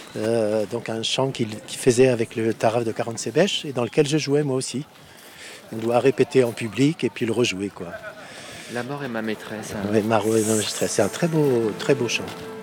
Donc un chant qu'il faisait avec le Taraf de 40 bêches et dans lequel je jouais moi aussi. On doit répéter en public et puis le rejouer, quoi. La mort est ma maîtresse, hein. Ouais, Maro et Majesté, c'est un très beau chant.